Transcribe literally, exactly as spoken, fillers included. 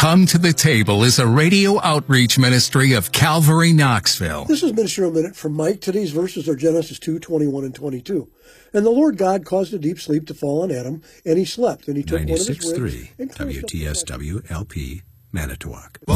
Come to the Table is a radio outreach ministry of Calvary Knoxville. This is Ministerial Minute from Mike. Today's verses are Genesis two, twenty-one and twenty-two. And the Lord God caused a deep sleep to fall on Adam, and he slept. And he took one of his ribs ninety-six point three and closed up W T S W L P, Manitowoc.